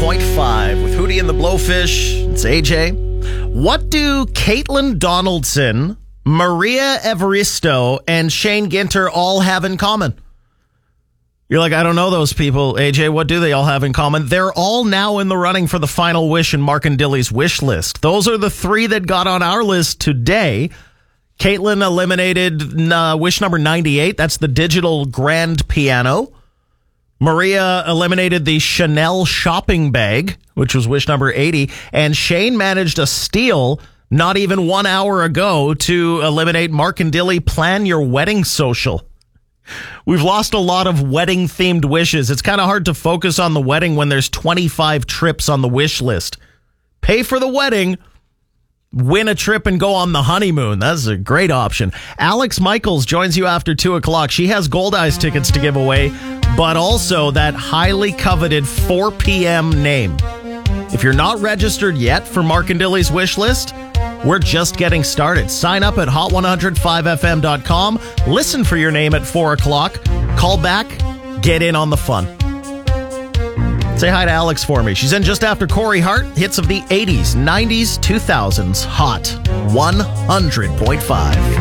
100.5 with Hootie and the Blowfish. It's AJ. What do Caitlin Donaldson, Maria Evaristo, and Shane Ginter all have in common? You're like, I don't know those people. AJ, what do they all have in common? They're all now in the running for the final wish in Mark and Dilly's wish list. Those are the three that got on our list today. Caitlin eliminated wish number 98. That's the digital grand piano. Maria eliminated the Chanel shopping bag, which was wish number 80. And Shane managed a steal not even 1 hour ago to eliminate Mark and Dilly plan your wedding social. We've lost a lot of wedding-themed wishes. It's kind of hard to focus on the wedding when there's 25 trips on the wish list. Pay for the wedding, win a trip, and go on the honeymoon. That's a great option. Alex Michaels joins you after 2 o'clock. She has Gold Eyes tickets to give away, but also that highly coveted 4 p.m. name. If you're not registered yet for Mark and Dilly's wish list, we're just getting started. Sign up at hot1015fm.com. Listen for your name at 4 o'clock. Call back. Get in on the fun. Say hi to Alex for me. She's in just after Corey Hart. Hits of the 80s, 90s, 2000s. Hot 100.5.